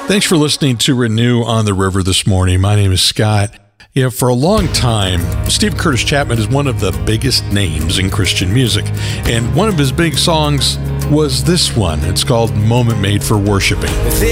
Thanks for listening to Renew on the River this morning. My name is Scott. For a long time, Steve Curtis Chapman is one of the biggest names in Christian music. And one of his big songs was this one. It's called Moment Made for Worshiping.